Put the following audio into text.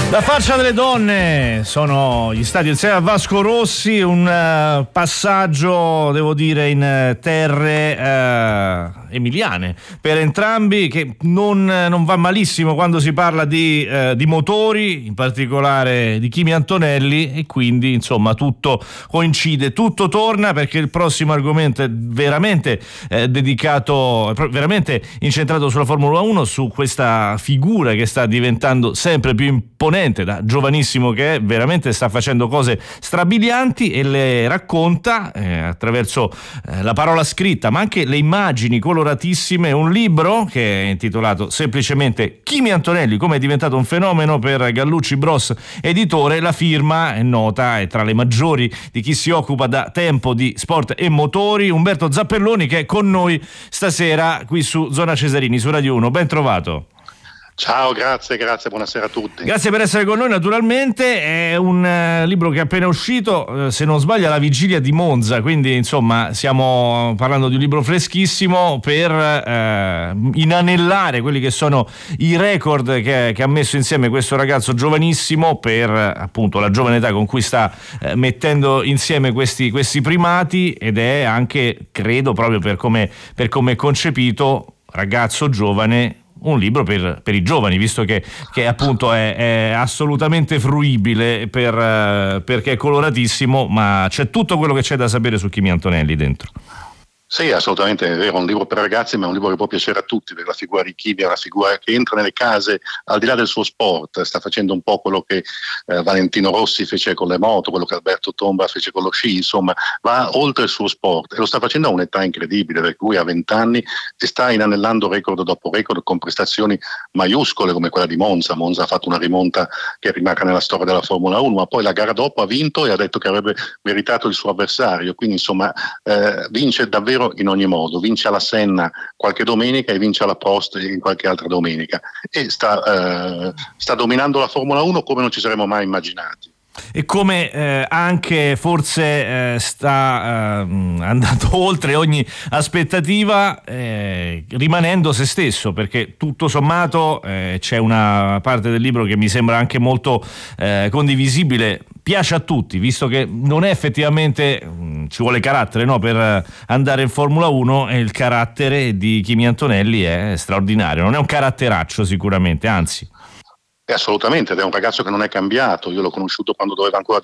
La faccia delle donne sono gli stadi insieme a Vasco Rossi, un passaggio devo dire in terre emiliane per entrambi, che non va malissimo quando si parla di motori, in particolare di Kimi Antonelli, e quindi insomma tutto coincide, tutto torna, perché il prossimo argomento è veramente dedicato, veramente incentrato sulla Formula 1, su questa figura che sta diventando sempre più imponente da giovanissimo che è, veramente sta facendo cose strabilianti e le racconta attraverso la parola scritta, ma anche le immagini coloratissime. Un libro che è intitolato semplicemente Kimi Antonelli, come è diventato un fenomeno, per Gallucci Bros editore. La firma è nota, è tra le maggiori di chi si occupa da tempo di sport e motori, Umberto Zappelloni, che è con noi stasera qui su Zona Cesarini, su Radio 1. Ben trovato. Ciao, grazie, buonasera a tutti. Grazie per essere con noi. Naturalmente è un libro che è appena uscito, se non sbaglio alla vigilia di Monza, quindi insomma stiamo parlando di un libro freschissimo per inanellare quelli che sono i record che ha messo insieme questo ragazzo giovanissimo, per appunto la giovane età con cui sta mettendo insieme questi primati, ed è anche, credo, proprio per come è concepito, ragazzo giovane, un libro per i giovani, visto che appunto è assolutamente fruibile perché è coloratissimo, ma c'è tutto quello che c'è da sapere su Kimi Antonelli dentro. Sì, assolutamente è vero, un libro per ragazzi, ma è un libro che può piacere a tutti, perché la figura di Kimi è una figura che entra nelle case al di là del suo sport, sta facendo un po' quello che Valentino Rossi fece con le moto, quello che Alberto Tomba fece con lo sci, insomma va oltre il suo sport e lo sta facendo a un'età incredibile, perché lui ha 20 anni e sta inanellando record dopo record con prestazioni maiuscole come quella di Monza. Monza ha fatto una rimonta che rimarrà nella storia della Formula 1, ma poi la gara dopo ha vinto e ha detto che avrebbe meritato il suo avversario, quindi insomma vince davvero in ogni modo, vince alla Senna qualche domenica e vince alla Prost in qualche altra domenica, e sta dominando la Formula 1 come non ci saremmo mai immaginati. E come anche forse sta andando oltre ogni aspettativa, rimanendo se stesso, perché tutto sommato c'è una parte del libro che mi sembra anche molto condivisibile, piace a tutti, visto che non è effettivamente, ci vuole carattere, no, per andare in Formula 1, e il carattere di Kimi Antonelli è straordinario, non è un caratteraccio sicuramente, anzi. Assolutamente, ed è un ragazzo che non è cambiato. Io l'ho conosciuto quando doveva ancora